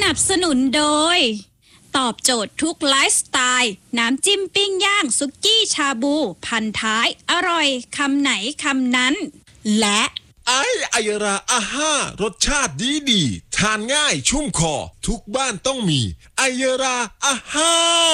นับสนุนโดยตอบโจทย์ทุกไลฟ์สไตล์น้ำจิ้มปิ้งย่างสุกี้ชาบูพันท้ายอร่อยคำไหนคำนั้นและไอยราอาห้ารสชาติดีทานง่ายชุ่มคอทุกบ้านต้องมีไอยราอาห้า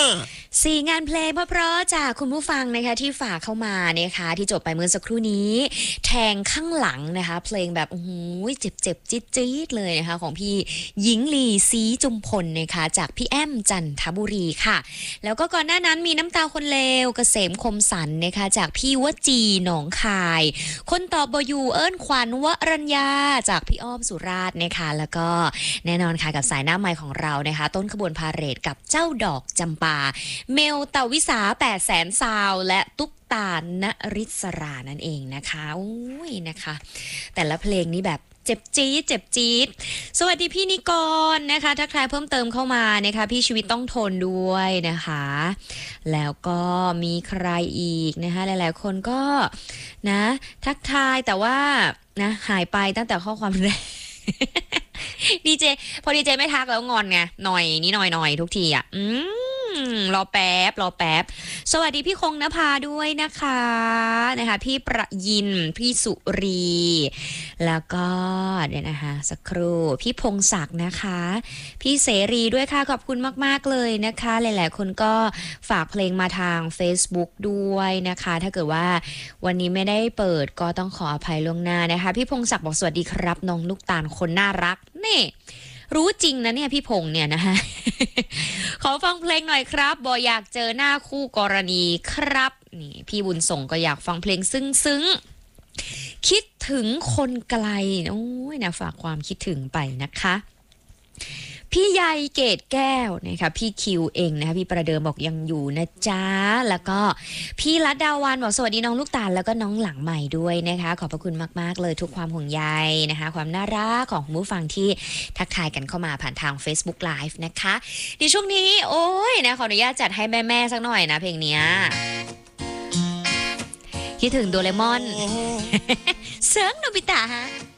4 งานเพลงเพราะๆจากคุณผู้ฟังนะคะที่ฝากเข้ามานะคะที่จบไปเมื่อสักครู่นี้แทงข้างหลังนะคะเพลงแบบโอ้โหเจ็บจี๊ดเลยนะคะของพี่หญิงลีศรีจุมพลนะคะจากพี่แอมจันทบุรีค่ะแล้วก็ก่อนหน้านั้นมีน้ำตาคนเลวเกษมคมสันนะคะจากพี่วจีหนองคายคนตอบบอยู่เอิ้นขวัญวรัญญาจากพี่อ้อมสุราษฎร์นะคะแล้วก็แน่นอนค่ะกับสายหน้าไมค์ของเรานะคะต้นขบวนพาเหรดกับเจ้าดอกจำปาเมลตวิสา800,000 ซาวและตุ๊กตาณริศรานั่นเองนะคะอุ้ยนะคะแต่ละเพลงนี้แบบเจ็บจี๊ดสวัสดีพี่นิกรนะคะถ้าใครเพิ่มเติมเข้ามานะคะพี่ชีวิตต้องทนด้วยนะคะแล้วก็มีใครอีกนะคะหลายๆคนก็นะทักทายแต่ว่านะหายไปตั้งแต่ข้อความแรกดีเจพอดีเจไม่ทักแล้วงอนไงหน่อยทุกทีอ่ะรอแป๊บสวัสดีพี่คงนภาด้วยนะคะพี่ประยินพี่สุรีแล้วก็เดี๋ยวนะคะสักครู่พี่พงศักดิ์นะคะพี่เสรีด้วยค่ะขอบคุณมากๆเลยนะคะหลายๆคนก็ฝากเพลงมาทาง Facebook ด้วยนะคะถ้าเกิดว่าวันนี้ไม่ได้เปิดก็ต้องขออภัยล่วงหน้านะคะพี่พงศักดิ์บอกสวัสดีครับน้องลูกตาลคนน่ารักนี่รู้จริงนะเนี่ยพี่พงษ์เนี่ยนะคะขอฟังเพลงหน่อยครับบออยากเจอหน้าคู่กรณีครับนี่พี่บุญส่งก็อยากฟังเพลงซึ้งคิดถึงคนไกลโอ้ยนะฝากความคิดถึงไปนะคะพี่ใยเกตแก้วนะคะพี่คิวเองนะคะพี่ประเดิมบอกยังอยู่นะจ๊ะแล้วก็พี่รัตดาวันบอกสวัสดีน้องลูกตาลแล้วก็น้องหลังใหม่ด้วยนะคะขอบพระคุณมากๆเลยทุกความห่วงใยนะคะความน่ารักของผู้ฟังที่ทักทายกันเข้ามาผ่านทาง Facebook Live นะคะในช่วงนี้โอ้ยนะขออนุญาตจัดให้แม่ๆสักหน่อยนะเพลงเนี้ยคิดถึงโดเรมอนเซิร์งโนบิตะฮะ